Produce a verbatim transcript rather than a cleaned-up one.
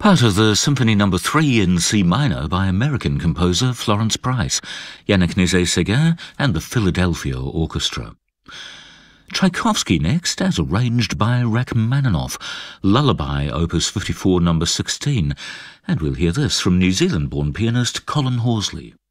Part of the Symphony Number three in C minor by American composer Florence Price, Yannick Nézet-Séguin and the Philadelphia Orchestra. Tchaikovsky next, as arranged by Rachmaninoff, Lullaby, Opus fifty-four, Number sixteen, and we'll hear this from New Zealand-born pianist Colin Horsley.